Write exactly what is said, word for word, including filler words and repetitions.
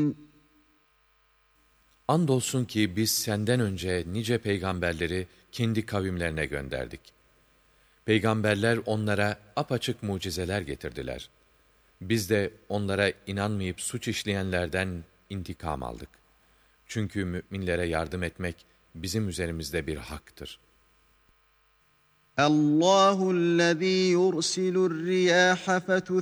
Andolsun ki biz senden önce nice peygamberleri kendi kavimlerine gönderdik. Peygamberler onlara apaçık mucizeler getirdiler. Biz de onlara inanmayıp suç işleyenlerden intikam aldık. Çünkü müminlere yardım etmek bizim üzerimizde bir haktır. Allahü'llezî yursilur riyâhe